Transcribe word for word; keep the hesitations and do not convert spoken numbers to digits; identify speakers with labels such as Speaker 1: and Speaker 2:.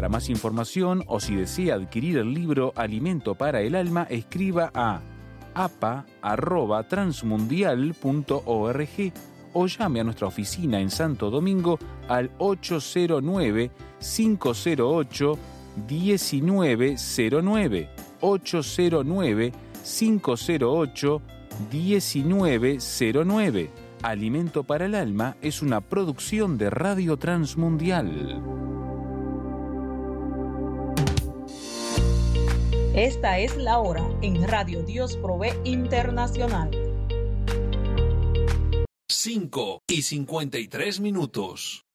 Speaker 1: Para más información o si desea adquirir el libro Alimento para el Alma, escriba a a p a arroba transmundial punto org o llame a nuestra oficina en Santo Domingo al ocho cero nueve, cinco cero ocho, uno nueve cero nueve, ocho cero nueve, cinco cero ocho, uno nueve cero nueve. Alimento para el Alma es una producción de Radio Transmundial.
Speaker 2: Esta es la hora en Radio Dios Provee Internacional.
Speaker 3: cinco y cincuenta y tres minutos.